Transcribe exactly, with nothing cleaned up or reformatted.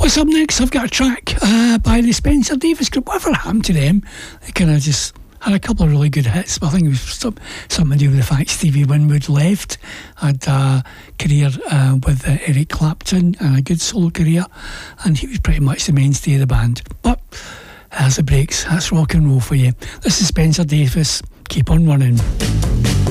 What's up next? I've got a track uh, by the Spencer Davis Group. Whatever happened to them? They kind of just had a couple of really good hits, but I think it was some, something to do with the fact Stevie Winwood left. Had a career uh, with uh, Eric Clapton and a good solo career, and he was pretty much the mainstay of the band. But as the breaks, that's rock and roll for you. This is Spencer Davis. Keep on running.